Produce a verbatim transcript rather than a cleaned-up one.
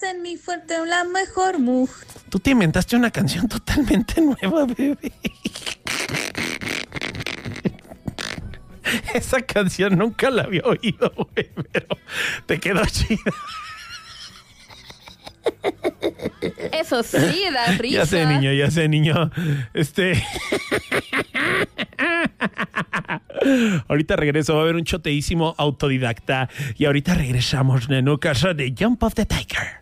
hacen mi fuerte la mejor mujer. Tú te inventaste una canción totalmente nueva, bebé. Esa canción nunca la había oído, güey, pero te quedó chida. Eso sí, da risa. Ya sé, niño, ya sé, niño. Este... Ahorita regreso, va a haber un choteísimo autodidacta. Y ahorita regresamos en un caso de Jump of the Tiger.